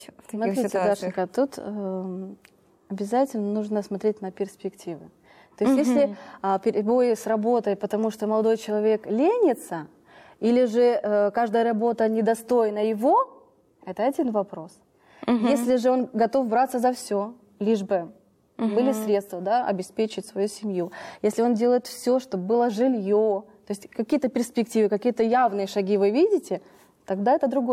в таких Смотрите, ситуациях? Дашенька, тут обязательно нужно смотреть на перспективы. То есть если перебои с работой, потому что молодой человек ленится, или же каждая работа недостойна его, это один вопрос. Если же он готов браться за все, лишь бы были средства, да, обеспечить свою семью. Если он делает все, чтобы было жилье, то есть какие-то перспективы, какие-то явные шаги вы видите, тогда это другой